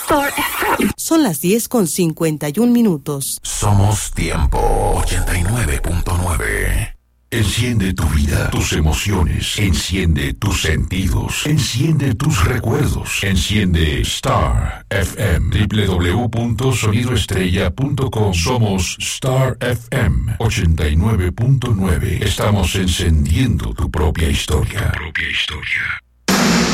Star FM. Son las 10:51. Somos Tiempo 89.9. Enciende tu vida, tus emociones, enciende tus sentidos, enciende tus recuerdos, enciende Star FM, www.sonidoestrella.com. Somos Star FM 89.9. Estamos encendiendo tu propia historia.